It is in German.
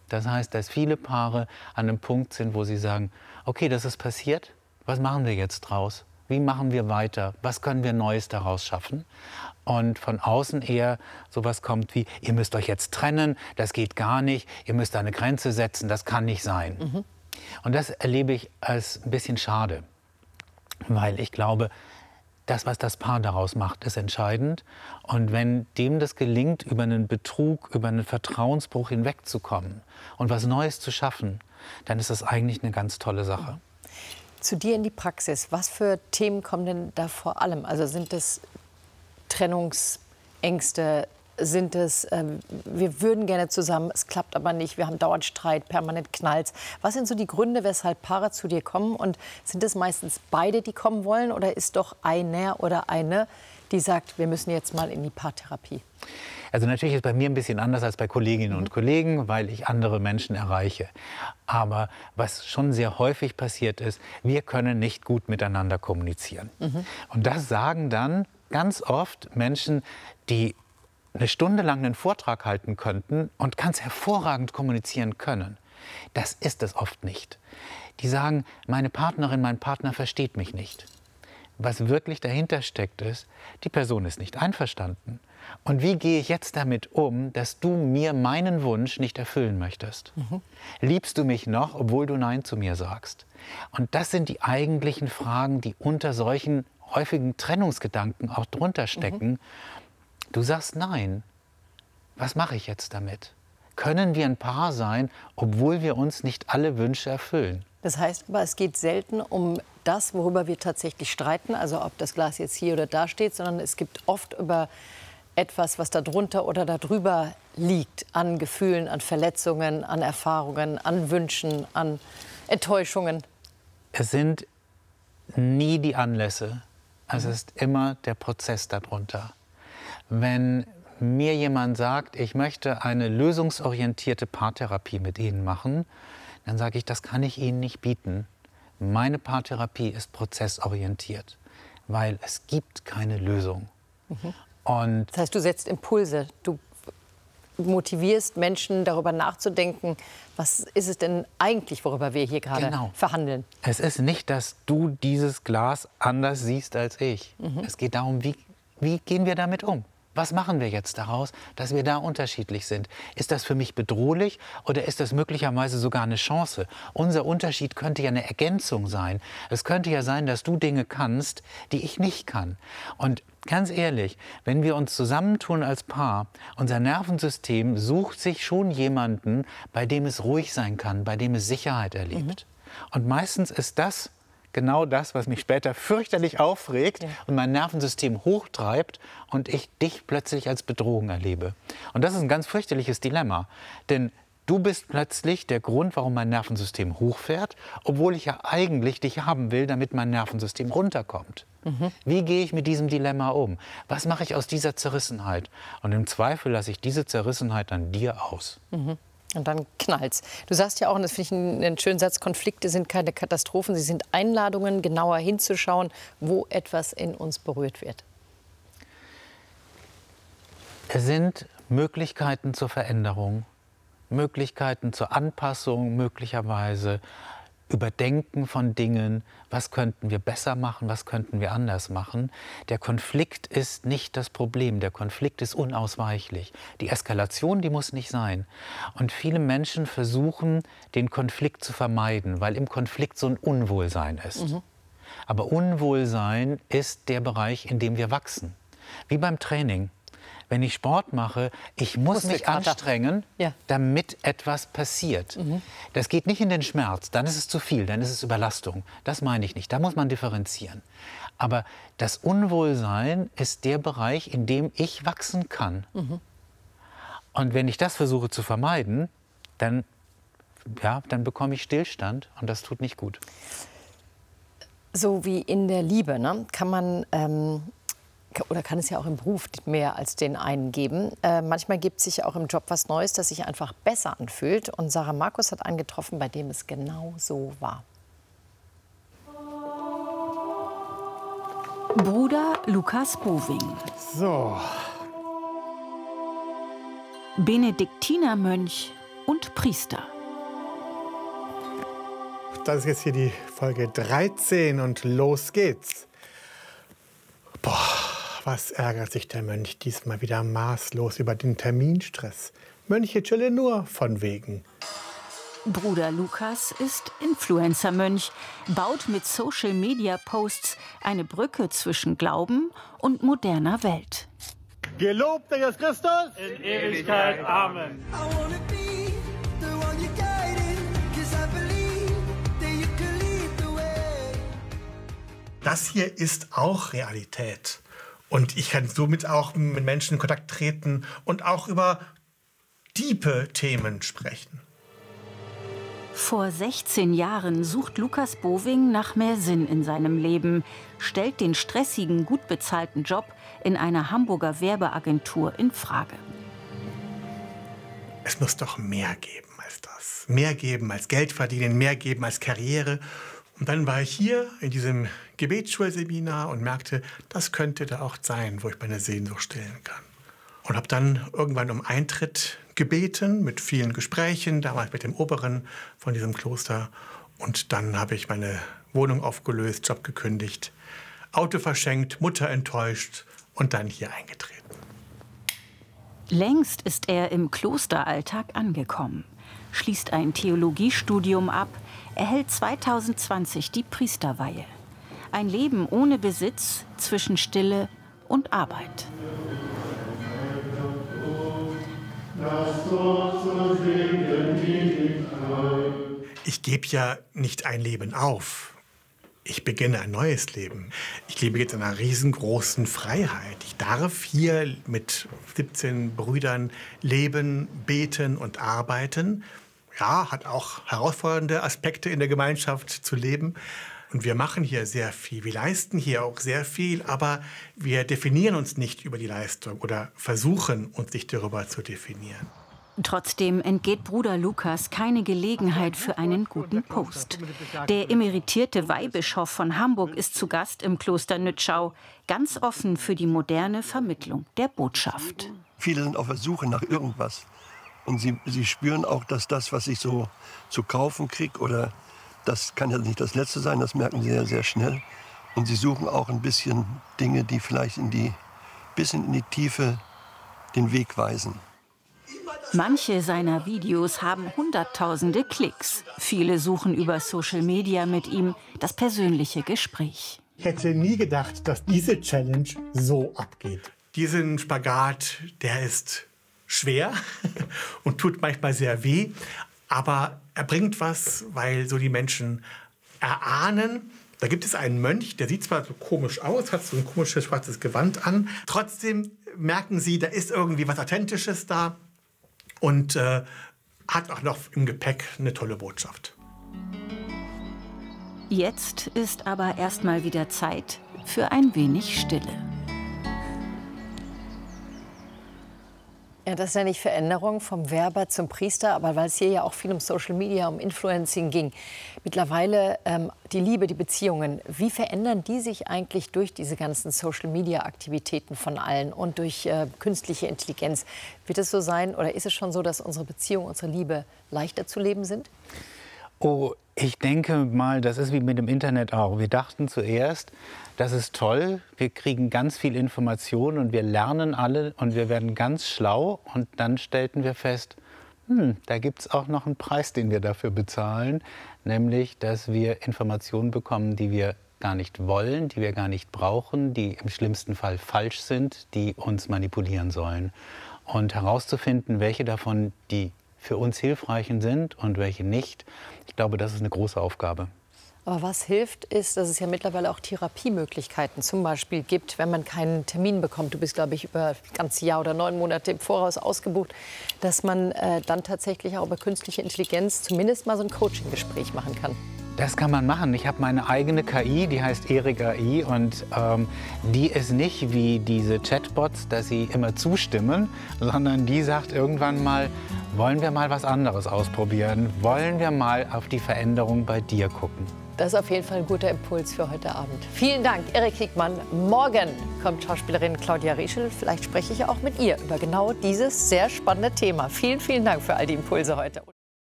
Das heißt, dass viele Paare an einem Punkt sind, wo sie sagen, okay, das ist passiert, was machen wir jetzt draus? Wie machen wir weiter? Was können wir Neues daraus schaffen? Und von außen eher sowas kommt wie, ihr müsst euch jetzt trennen, das geht gar nicht, ihr müsst eine Grenze setzen, das kann nicht sein. Und das erlebe ich als ein bisschen schade, weil ich glaube, das, was das Paar daraus macht, ist entscheidend. Und wenn dem das gelingt, über einen Betrug, über einen Vertrauensbruch hinwegzukommen und was Neues zu schaffen, dann ist das eigentlich eine ganz tolle Sache. Zu dir in die Praxis. Was für Themen kommen denn da vor allem? Also sind es Trennungsängste? Sind es, wir würden gerne zusammen, es klappt aber nicht, wir haben dauernd Streit, permanent Knalls. Was sind so die Gründe, weshalb Paare zu dir kommen? Und sind es meistens beide, die kommen wollen? Oder ist doch einer oder eine, die sagt, wir müssen jetzt mal in die Paartherapie? Also natürlich ist bei mir ein bisschen anders als bei Kolleginnen und Kollegen, weil ich andere Menschen erreiche. Aber was schon sehr häufig passiert ist, wir können nicht gut miteinander kommunizieren. Und das sagen dann ganz oft Menschen, die eine Stunde lang einen Vortrag halten könnten und ganz hervorragend kommunizieren können. Das ist es oft nicht. Die sagen, meine Partnerin, mein Partner versteht mich nicht. Was wirklich dahinter steckt, ist, die Person ist nicht einverstanden. Und wie gehe ich jetzt damit um, dass du mir meinen Wunsch nicht erfüllen möchtest? Liebst du mich noch, obwohl du Nein zu mir sagst? Und das sind die eigentlichen Fragen, die unter solchen häufigen Trennungsgedanken auch drunter stecken. Du sagst Nein. Was mache ich jetzt damit? Können wir ein Paar sein, obwohl wir uns nicht alle Wünsche erfüllen? Das heißt aber, es geht selten um das, worüber wir tatsächlich streiten, also ob das Glas jetzt hier oder da steht, sondern es gibt oft über etwas, was da drunter oder da drüber liegt, an Gefühlen, an Verletzungen, an Erfahrungen, an Wünschen, an Enttäuschungen. Es sind nie die Anlässe, es ist immer der Prozess darunter. Wenn mir jemand sagt, ich möchte eine lösungsorientierte Paartherapie mit Ihnen machen, dann sage ich, das kann ich Ihnen nicht bieten. Meine Paartherapie ist prozessorientiert, weil es gibt keine Lösung. Und das heißt, du setzt Impulse, du motivierst Menschen, darüber nachzudenken, was ist es denn eigentlich, worüber wir hier gerade verhandeln. Es ist nicht, dass du dieses Glas anders siehst als ich. Es geht darum, wie gehen wir damit um? Was machen wir jetzt daraus, dass wir da unterschiedlich sind? Ist das für mich bedrohlich oder ist das möglicherweise sogar eine Chance? Unser Unterschied könnte ja eine Ergänzung sein. Es könnte ja sein, dass du Dinge kannst, die ich nicht kann. Und ganz ehrlich, wenn wir uns zusammentun als Paar, unser Nervensystem sucht sich schon jemanden, bei dem es ruhig sein kann, bei dem es Sicherheit erlebt. Und meistens ist das genau das, was mich später fürchterlich aufregt und mein Nervensystem hochtreibt und ich dich plötzlich als Bedrohung erlebe. Und das ist ein ganz fürchterliches Dilemma, denn du bist plötzlich der Grund, warum mein Nervensystem hochfährt, obwohl ich ja eigentlich dich haben will, damit mein Nervensystem runterkommt. Wie gehe ich mit diesem Dilemma um? Was mache ich aus dieser Zerrissenheit? Und im Zweifel lasse ich diese Zerrissenheit an dir aus. Und dann knallt's. Du sagst ja auch, und das finde ich einen schönen Satz, Konflikte sind keine Katastrophen, sie sind Einladungen, genauer hinzuschauen, wo etwas in uns berührt wird. Es sind Möglichkeiten zur Veränderung, Möglichkeiten zur Anpassung, möglicherweise Überdenken von Dingen, was könnten wir besser machen, was könnten wir anders machen. Der Konflikt ist nicht das Problem, der Konflikt ist unausweichlich. Die Eskalation, die muss nicht sein. Und viele Menschen versuchen, den Konflikt zu vermeiden, weil im Konflikt so ein Unwohlsein ist. Aber Unwohlsein ist der Bereich, in dem wir wachsen. Wie beim Training. Wenn ich Sport mache, ich muss mich anstrengen, damit etwas passiert. Das geht nicht in den Schmerz, dann ist es zu viel, dann ist es Überlastung. Das meine ich nicht, da muss man differenzieren. Aber das Unwohlsein ist der Bereich, in dem ich wachsen kann. Und wenn ich das versuche zu vermeiden, dann bekomme ich Stillstand und das tut nicht gut. So wie in der Liebe, ne? Kann man oder kann es ja auch im Beruf mehr als den einen geben. Manchmal gibt es sich auch im Job was Neues, das sich einfach besser anfühlt. Und Sarah Markus hat einen getroffen, bei dem es genau so war. Bruder Lukas Boving. So. Benediktinermönch und Priester. Das ist jetzt hier die Folge 13 und los geht's. Boah, was ärgert sich der Mönch diesmal wieder maßlos über den Terminstress. Mönche chillen nur von wegen. Bruder Lukas ist Influencer-Mönch, baut mit Social-Media-Posts eine Brücke zwischen Glauben und moderner Welt. Gelobt sei Jesus Christus in Ewigkeit. Amen. Das hier ist auch Realität. Und ich kann somit auch mit Menschen in Kontakt treten und auch über tiefe Themen sprechen. Vor 16 Jahren sucht Lukas Boving nach mehr Sinn in seinem Leben, stellt den stressigen, gut bezahlten Job in einer Hamburger Werbeagentur in Frage. Es muss doch mehr geben als das. Mehr geben als Geld verdienen, mehr geben als Karriere. Und dann war ich hier in diesem Gebetsschulseminar und merkte, das könnte da auch sein, wo ich meine Sehnsucht stillen kann. Und habe dann irgendwann um Eintritt gebeten, mit vielen Gesprächen, damals mit dem Oberen von diesem Kloster. Und dann habe ich meine Wohnung aufgelöst, Job gekündigt, Auto verschenkt, Mutter enttäuscht und dann hier eingetreten. Längst ist er im Klosteralltag angekommen, schließt ein Theologiestudium ab, erhält 2020 die Priesterweihe. Ein Leben ohne Besitz zwischen Stille und Arbeit. Ich gebe ja nicht ein Leben auf. Ich beginne ein neues Leben. Ich lebe jetzt in einer riesengroßen Freiheit. Ich darf hier mit 17 Brüdern leben, beten und arbeiten. Ja, hat auch herausfordernde Aspekte in der Gemeinschaft zu leben. Und wir machen hier sehr viel. Wir leisten hier auch sehr viel, aber wir definieren uns nicht über die Leistung oder versuchen uns nicht darüber zu definieren. Trotzdem entgeht Bruder Lukas keine Gelegenheit für einen guten Post. Der emeritierte Weihbischof von Hamburg ist zu Gast im Kloster Nützschau, ganz offen für die moderne Vermittlung der Botschaft. Viele sind auf der Suche nach irgendwas. Und sie spüren auch, dass das, was ich so zu kaufen kriege, oder das kann ja nicht das Letzte sein, das merken sie ja sehr schnell. Und sie suchen auch ein bisschen Dinge, die vielleicht bis in die Tiefe den Weg weisen. Manche seiner Videos haben Hunderttausende Klicks. Viele suchen über Social Media mit ihm das persönliche Gespräch. Ich hätte nie gedacht, dass diese Challenge so abgeht. Diesen Spagat, der ist schwer und tut manchmal sehr weh. Aber er bringt was, weil so die Menschen erahnen, da gibt es einen Mönch, der sieht zwar so komisch aus, hat so ein komisches schwarzes Gewand an. Trotzdem merken sie, da ist irgendwie was Authentisches da. Und hat auch noch im Gepäck eine tolle Botschaft. Jetzt ist aber erstmal wieder Zeit für ein wenig Stille. Ja, das ist ja nicht Veränderung vom Werber zum Priester, aber weil es hier ja auch viel um Social Media, um Influencing ging. Mittlerweile die Liebe, die Beziehungen, wie verändern die sich eigentlich durch diese ganzen Social Media Aktivitäten von allen und durch künstliche Intelligenz? Wird es so sein oder ist es schon so, dass unsere Beziehungen, unsere Liebe leichter zu leben sind? Oh, ich denke mal, das ist wie mit dem Internet auch. Wir dachten zuerst, das ist toll, wir kriegen ganz viel Information und wir lernen alle und wir werden ganz schlau. Und dann stellten wir fest, da gibt es auch noch einen Preis, den wir dafür bezahlen, nämlich, dass wir Informationen bekommen, die wir gar nicht wollen, die wir gar nicht brauchen, die im schlimmsten Fall falsch sind, die uns manipulieren sollen. Und herauszufinden, welche davon die für uns hilfreichen sind und welche nicht, ich glaube, das ist eine große Aufgabe. Aber was hilft, ist, dass es ja mittlerweile auch Therapiemöglichkeiten zum Beispiel gibt, wenn man keinen Termin bekommt. Du bist, glaube ich, über das ganze Jahr oder 9 Monate im Voraus ausgebucht, dass man dann tatsächlich auch über künstliche Intelligenz zumindest mal so ein Coaching-Gespräch machen kann. Das kann man machen. Ich habe meine eigene KI, die heißt Erik AI und die ist nicht wie diese Chatbots, dass sie immer zustimmen, sondern die sagt irgendwann mal, wollen wir mal was anderes ausprobieren? Wollen wir mal auf die Veränderung bei dir gucken? Das ist auf jeden Fall ein guter Impuls für heute Abend. Vielen Dank, Erik Hegmann. Morgen kommt Schauspielerin Claudia Reschel. Vielleicht spreche ich auch mit ihr über genau dieses sehr spannende Thema. Vielen, vielen Dank für all die Impulse heute.